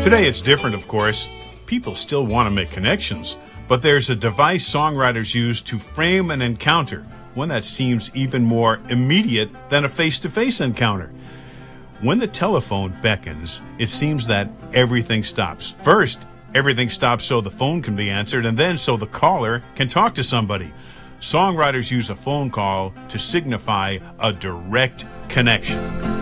Today it's different, of course. People still want to make connections, but there's a device songwriters use to frame an encounter, one that seems even more immediate than a face-to-face encounter. When the telephone beckons, it seems that everything stops. First, everything stops so the phone can be answered, and then so the caller can talk to somebody. Songwriters use a phone call to signify a direct connection.